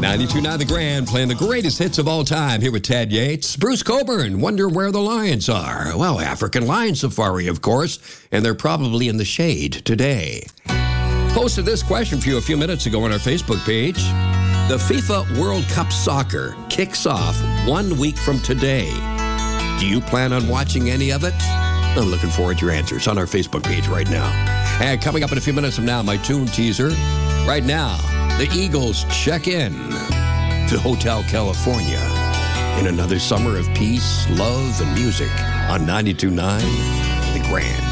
92.9 The Grand, playing the greatest hits of all time here with Tad Yates. Bruce Coburn, wonder where the lions are. Well, African Lion Safari, of course, and they're probably in the shade today. Posted this question for you a few minutes ago on our Facebook page. The FIFA World Cup Soccer kicks off 1 week from today. Do you plan on watching any of it? I'm looking forward to your answers on our Facebook page right now. And coming up in a few minutes from now, my tune teaser. Right now, the Eagles check in to Hotel California in another summer of peace, love, and music on 92.9 The Grand.